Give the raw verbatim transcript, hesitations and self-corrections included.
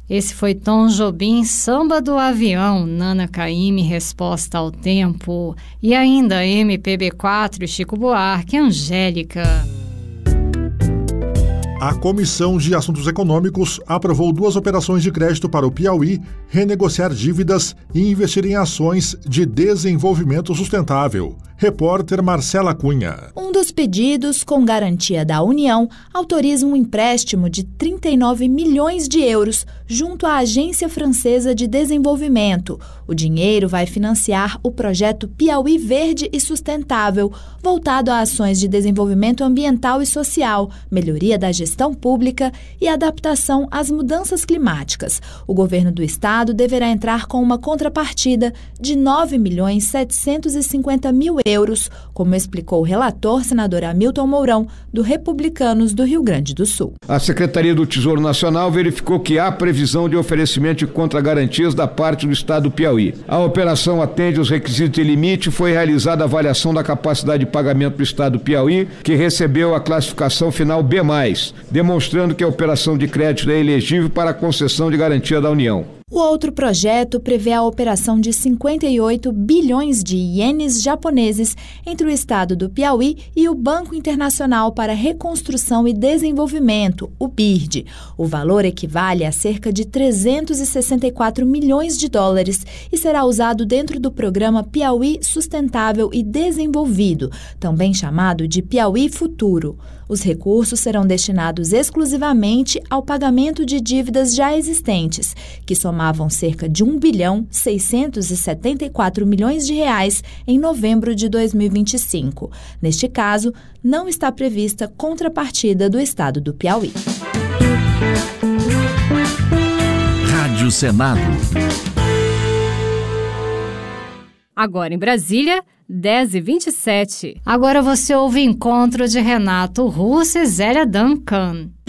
Esse foi Tom Jobim, Samba do Avião, Nana Caymmi, Resposta ao Tempo. E ainda M P B quatro, Chico Buarque, Angélica. A Comissão de Assuntos Econômicos aprovou duas operações de crédito para o Piauí, renegociar dívidas e investir em ações de desenvolvimento sustentável. Repórter Marcela Cunha. Um dos pedidos, com garantia da União, autoriza um empréstimo de trinta e nove milhões de euros junto à Agência Francesa de Desenvolvimento. O dinheiro vai financiar o projeto Piauí Verde e Sustentável, voltado a ações de desenvolvimento ambiental e social, melhoria da gestão pública e adaptação às mudanças climáticas. O governo do estado deverá entrar com uma contrapartida de nove milhões setecentos e cinquenta mil euros, como explicou o relator, senador Hamilton Mourão, do Republicanos do Rio Grande do Sul. A Secretaria do Tesouro Nacional verificou que há previsão de oferecimento de contragarantias da parte do estado do Piauí. A operação atende os requisitos de limite e foi realizada a avaliação da capacidade de pagamento do estado do Piauí, que recebeu a classificação final B mais, demonstrando que a operação de crédito é elegível para a concessão de garantia da União. O outro projeto prevê a operação de cinquenta e oito bilhões de ienes japoneses entre o estado do Piauí e o Banco Internacional para Reconstrução e Desenvolvimento, o B I R D. O valor equivale a cerca de trezentos e sessenta e quatro milhões de dólares e será usado dentro do programa Piauí Sustentável e Desenvolvido, também chamado de Piauí Futuro. Os recursos serão destinados exclusivamente ao pagamento de dívidas já existentes, que somavam cerca de um bilhão seiscentos e setenta e quatro milhões de reais em novembro de dois mil e vinte e cinco. Neste caso, não está prevista contrapartida do estado do Piauí. Rádio Senado. Agora em Brasília, dez e vinte e sete. Agora você ouve Encontro de Renato Russo e Zélia Duncan.